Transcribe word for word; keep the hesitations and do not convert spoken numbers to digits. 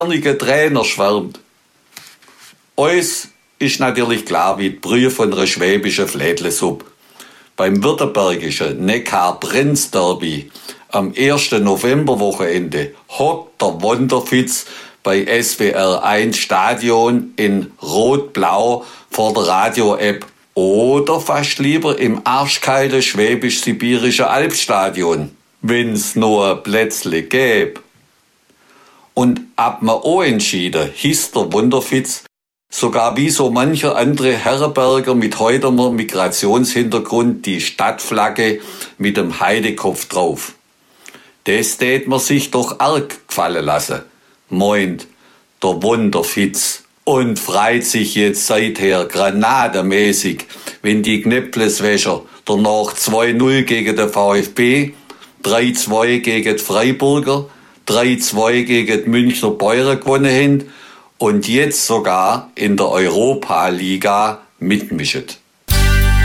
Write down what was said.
ehemalige Trainer schwärmt. Uns ist natürlich klar wie die Brühe von einer schwäbischen Flädlesuppe. Beim württembergischen Neckar-Brenz-Derby am ersten Novemberwochenende hockt der Wonderfitz bei S W R eins Stadion in Rot-Blau vor der Radio-App oder fast lieber im arschkalten schwäbisch-sibirischen Alpstadion, wenn's nur ein Plätzle gäbe. Und ab mir auch entschieden, hieß der Wonderfitz sogar wie so mancher andere Herrenberger mit heutiger Migrationshintergrund die Stadtflagge mit dem Heidekopf drauf. Das tät man sich doch arg gefallen lassen, meint der Wonderfitz und freut sich jetzt seither granademäßig, wenn die Knäppleswäscher danach zwei null gegen den VfB, drei zwei gegen die Freiburger, drei zwei gegen die Münchner Bäuer gewonnen haben und jetzt sogar in der Europa-Liga mitmischen.